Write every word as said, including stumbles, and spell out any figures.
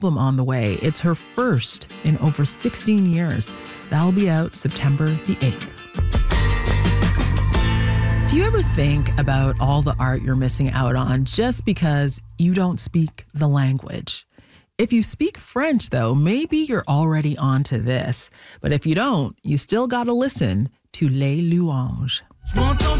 album on the way. It's her first in over sixteen years. That'll be out September the eighth. Do you ever think about all the art you're missing out on just because you don't speak the language? If you speak French, though, maybe you're already onto this. But if you don't, you still gotta listen to Les Louanges.